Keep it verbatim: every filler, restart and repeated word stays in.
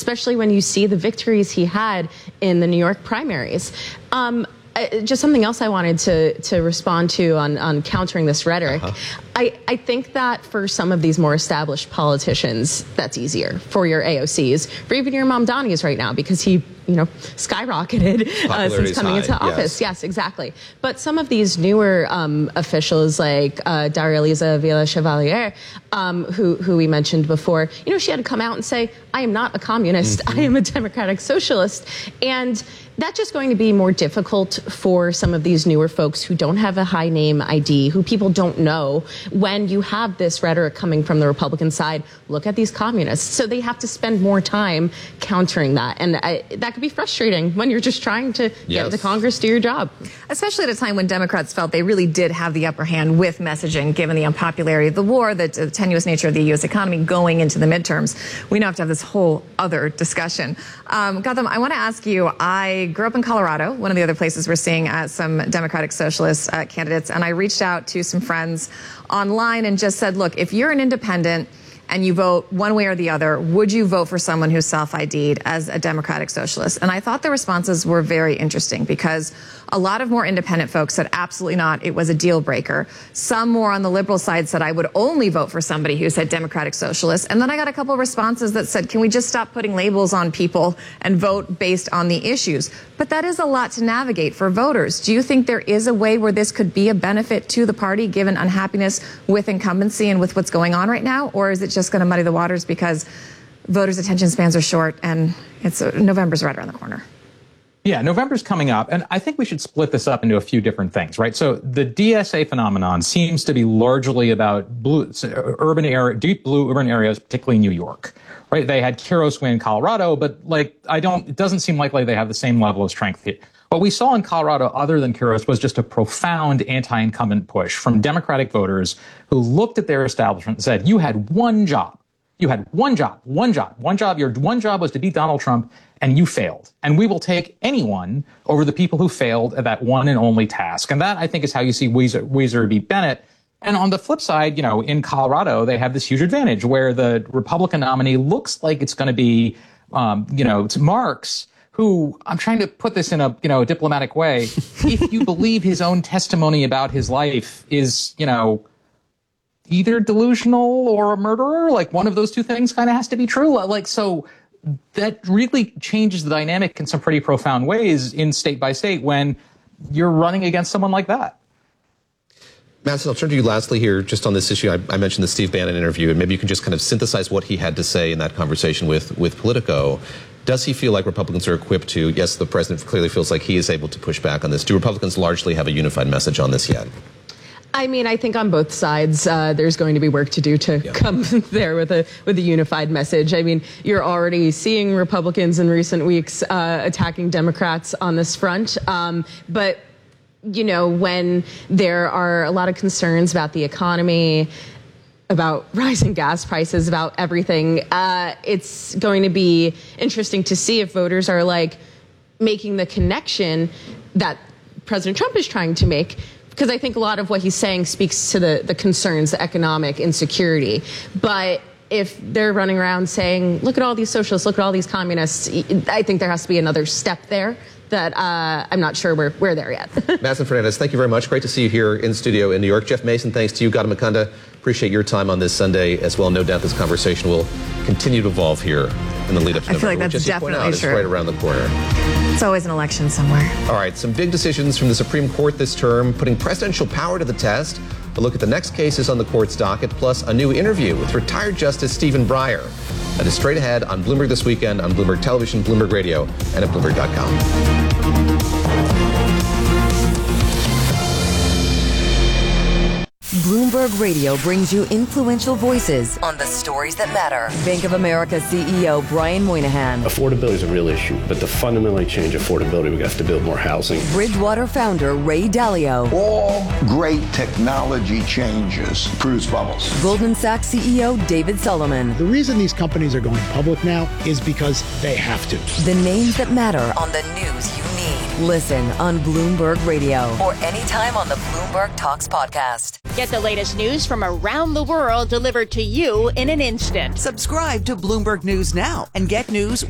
especially when you see the victories he had in the New York primaries. Um, Uh, just something else I wanted to to respond to on, on countering this rhetoric. Uh-huh. I, I think that for some of these more established politicians, that's easier for your A O Cs, for even your Mamdani's right now, because he, you know, skyrocketed uh, since coming into high, office. Yes. yes, exactly. But some of these newer um, officials, like uh, Daria-Liza Villa-Chevalier, um, who, who we mentioned before, you know, she had to come out and say, I am not a communist. Mm-hmm. I am a democratic socialist. And that's just going to be more difficult for some of these newer folks who don't have a high name I D, who people don't know, when you have this rhetoric coming from the Republican side. Look at these communists. So they have to spend more time countering that. And I, that could be frustrating when you're just trying to yes. get the Congress to your job. Especially at a time when Democrats felt they really did have the upper hand with messaging, given the unpopularity of the war, the, the tenuous nature of the U S economy going into the midterms. We now have to have this whole other discussion. Um, Gautam, I want to ask you, I grew up in Colorado, one of the other places we're seeing uh, some Democratic Socialist uh, candidates, and I reached out to some friends online and just said, look, if you're an independent and you vote one way or the other, would you vote for someone who's self-I D'd as a Democratic Socialist? And I thought the responses were very interesting, because a lot of more independent folks said absolutely not, it was a deal breaker. Some more on the liberal side said I would only vote for somebody who said Democratic Socialist. And then I got a couple of responses that said, can we just stop putting labels on people and vote based on the issues? But that is a lot to navigate for voters. Do you think there is a way where this could be a benefit to the party, given unhappiness with incumbency and with what's going on right now? Or is it just going to muddy the waters because voters' attention spans are short and it's uh, November's right around the corner? Yeah, November's coming up, and I think we should split this up into a few different things, right? So the D S A phenomenon seems to be largely about blue, urban area, deep blue urban areas, particularly New York, right? They had Quiros win Colorado, but like, I don't, it doesn't seem likely they have the same level of strength here. What we saw in Colorado, other than Quiros, was just a profound anti-incumbent push from Democratic voters who looked at their establishment and said, you had one job. You had one job, one job, one job. Your one job was to beat Donald Trump, and you failed. And we will take anyone over the people who failed at that one and only task. And that, I think, is how you see Weezer, Weezer beat Bennett. And on the flip side, you know, in Colorado, they have this huge advantage where the Republican nominee looks like it's going to be, um, you know, it's Marks, who, I'm trying to put this in a, you know, diplomatic way. If you believe his own testimony about his life is, you know, either delusional or a murderer, like one of those two things kind of has to be true. Like, so that really changes the dynamic in some pretty profound ways in state by state when you're running against someone like that. Madison, I'll turn to you lastly here just on this issue. I, I mentioned the Steve Bannon interview, and maybe you can just kind of synthesize what he had to say in that conversation with, with Politico. Does he feel like Republicans are equipped to, yes, the president clearly feels like he is able to push back on this. Do Republicans largely have a unified message on this yet? I mean, I think on both sides, uh, there's going to be work to do to yep. come there with a with a unified message. I mean, you're already seeing Republicans in recent weeks uh, attacking Democrats on this front. Um, but, you know, when there are a lot of concerns about the economy, about rising gas prices, about everything, uh, it's going to be interesting to see if voters are like making the connection that President Trump is trying to make. Because I think a lot of what he's saying speaks to the, the concerns, the economic insecurity. But if they're running around saying, look at all these socialists, look at all these communists, I think there has to be another step there that uh, I'm not sure we're, we're there yet. Madison Fernandez, thank you very much. Great to see you here in studio in New York. Jeff Mason, thanks to you. Gautam Mukunda, appreciate your time on this Sunday as well. No doubt this conversation will continue to evolve here in the lead up to I feel like November, that's which, as you point definitely out, is true. right around the corner. It's always an election somewhere. All right, some big decisions from the Supreme Court this term, putting presidential power to the test. A look at the next cases on the court's docket, plus a new interview with retired Justice Stephen Breyer. That is straight ahead on Bloomberg This Weekend, on Bloomberg Television, Bloomberg Radio, and at Bloomberg dot com. Bloomberg Radio brings you influential voices on the stories that matter. Bank of America C E O Brian Moynihan. Affordability is a real issue, but to fundamentally change affordability, we have to build more housing. Bridgewater founder Ray Dalio. All great technology changes produce bubbles. Goldman Sachs C E O David Solomon. The reason these companies are going public now is because they have to. The names that matter on the news you need. Listen on Bloomberg Radio or anytime on the Bloomberg Talks podcast. Get the latest news from around the world delivered to you in an instant. Subscribe to Bloomberg News now and get news